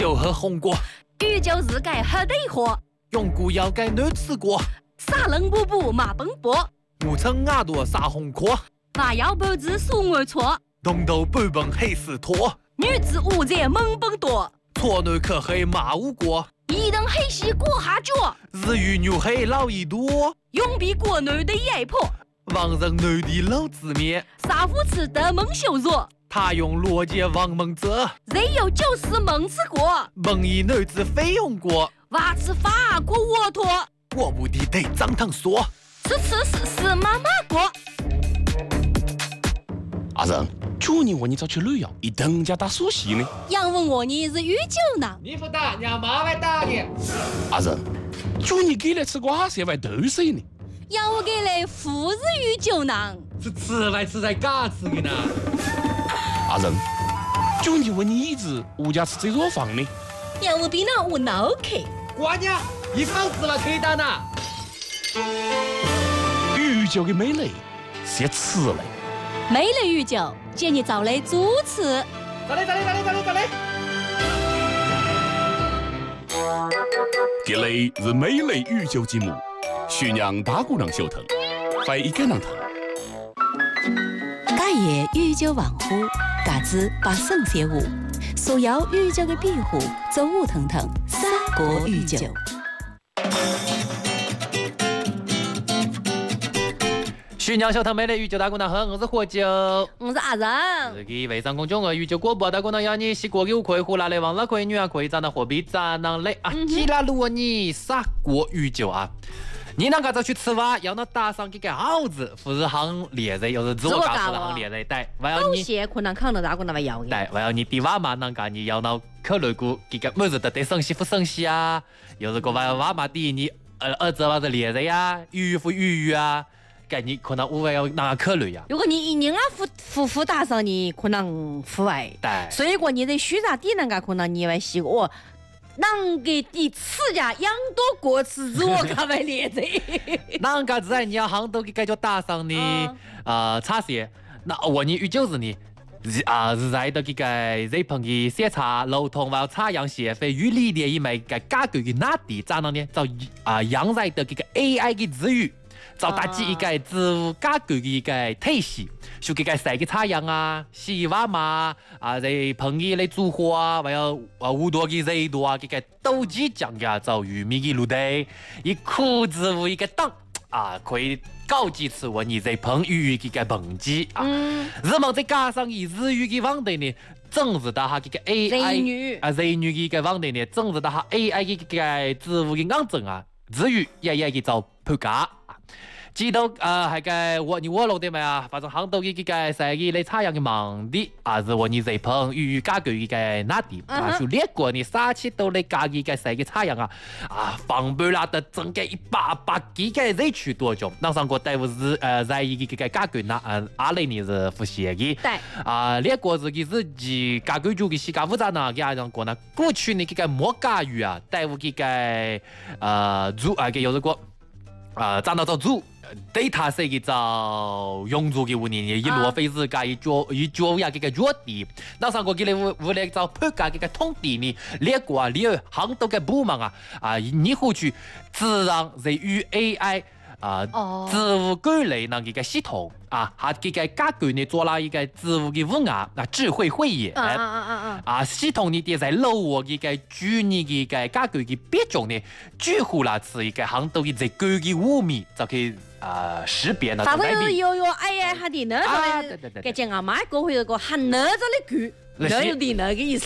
又喝红果， 宇宙日改黑得火， 用古要改男吃过， 撒冷布布马奔波， 我称牙朵撒红壳， 娃要半子数我错， 东头半本黑死拖， 女子无在猛奔多， 错男可黑马无过， 一等黑西过下脚， 日语牛黑老一多， 永比国内的压迫， 王人男的老子面， 杀夫吃的猛羞辱。 他用逻辑王蒙泽， 人有就是蒙吃过， 蒙一男子非用过， 娃吃法国沃托， 我不的得张堂说， 是妈妈过。 阿仁，去年我你找去旅游，一等家打苏西呢。 杨问我你是宇宙呢？ 你不打，让妈来打你。 阿仁，去年给来吃瓜些外豆水呢。 杨我给来富日宇宙呢？ 是吃来吃在嘎吃的呢。 阿仁，去年我你一直物价吃这座房呢。 杨我比那我脑壳。 瓜娘，一房子了可以打呢。 宇宙的美丽是吃嘞。 美丽宇宙，建议找来主持。 走嘞。 这里是美丽宇宙节目，宣扬大姑娘小腾，欢迎跟上腾。 假夜宇宙万户，嘎子把圣写舞，所有宇宙的庇护，走舞腾腾，三国宇宙。 徐娘小堂美丽宇宙大姑娘好，我是火酒， 我是阿仁。 自己微商公众号宇宙广播大姑娘要你西国有亏，胡拉来王老亏，女儿亏，长得货币长囊累啊！既然如果你杀国宇宙啊！你那个走去吃饭，要那打上几个耗子，不是行猎人，又是自我告诉的行猎人，对，还要你些可能看到大姑娘要的， 对，还要你比娃嘛，那个你要那考虑过几个每日都得生息不生息啊，又是个娃嘛的你儿子或者猎人呀，鱼不鱼啊。你可能我要哪考虑呀？ 如果你一年啊付打上你可能付外， 对， 所以说你在虚啥地那个可能你会洗过，啷个的吃家养多过吃肉干外猎人， 啷个在你要行都给叫打上你茶些，那我你宇宙是你。是在的这个日本的写茶流通还有茶样协会与理念以外个价格的哪地咋样呢？就养在的这个 AI 的资源。就搭建一个植物价格的一个体系，就这个晒个茶样啊、洗碗嘛在烹饪的组合啊，还有好多的热度啊，这个都机降价就玉米的路地，以苦植物一个档可以高级次问你在烹鱼这个盆机啊，日本再加上以日语的网站呢。整治到下这个 AI 人女的一个网站呢，整治到下 AI 的这个植物的硬证啊，日语也去做判价。知道係嘅你我落的咪啊，反正行到嘅嘅世界你差樣嘅盲啲是我你在碰與家具嘅那啲就列過你沙切到你家嘅世界差樣防備啦的整個100幾嘅人去多種，那上個大夫是在一個家具那阿雷你是複習嘅，對列過是自己家具做嘅時間複雜呢，嘅樣講呢，過去你嘅莫家具大夫嘅做嘅有個站到做做。data 是一個用作嘅問題，以羅非是介以做呀嘅弱點，那上個嘅為了做判價嘅通地呢，列過你行到嘅部門你會去自然在與 AI 植物歸類那個系統下嘅家具呢做了一個植物嘅文案智慧會議系統呢啲在老我嘅專業嘅家具嘅別種呢，幾乎啦是一個行到嘅在居嘅屋面就可以識別那種類別。 反正有AI 下啲呢，佢講阿媽過去個喊呢咗啲句，有啲呢嘅意思。